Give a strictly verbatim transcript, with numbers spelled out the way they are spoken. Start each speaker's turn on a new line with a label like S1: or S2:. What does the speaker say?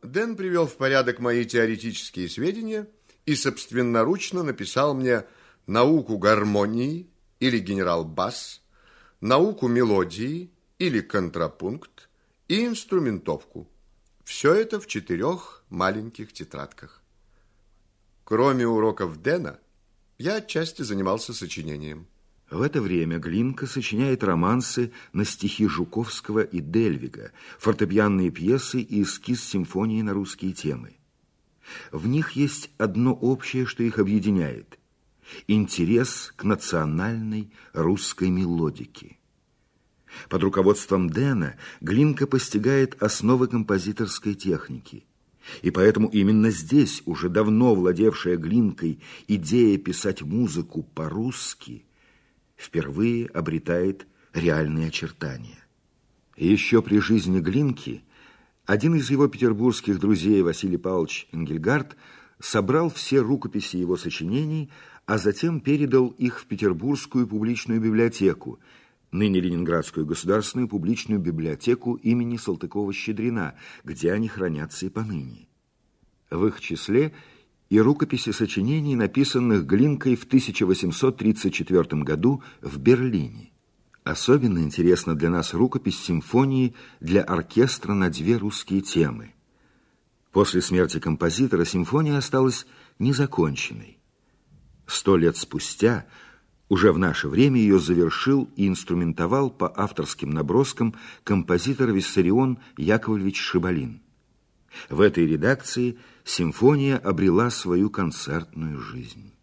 S1: Дэн привел в порядок мои теоретические сведения и собственноручно написал мне науку гармонии или генерал-бас, науку мелодии или контрапункт и инструментовку. Все это в четырех маленьких тетрадках. Кроме уроков Дэна, я отчасти занимался сочинением.
S2: В это время Глинка сочиняет романсы на стихи Жуковского и Дельвига, фортепианные пьесы и эскиз симфонии на русские темы. В них есть одно общее, что их объединяет – интерес к национальной русской мелодике. Под руководством Дэна Глинка постигает основы композиторской техники. И поэтому именно здесь, уже давно владевшая Глинкой, идея писать музыку по-русски впервые обретает реальные очертания. И еще при жизни Глинки один из его петербургских друзей, Василий Павлович Энгельгард, собрал все рукописи его сочинений, а затем передал их в Петербургскую публичную библиотеку, ныне Ленинградскую государственную публичную библиотеку имени Салтыкова-Щедрина, где они хранятся и поныне. В их числе и рукописи сочинений, написанных Глинкой в тысяча восемьсот тридцать четвёртом году в Берлине. Особенно интересна для нас рукопись симфонии для оркестра на две русские темы. После смерти композитора симфония осталась незаконченной. Сто лет спустя, уже в наше время, ее завершил и инструментовал по авторским наброскам композитор Виссарион Яковлевич Шибалин. В этой редакции симфония обрела свою концертную жизнь.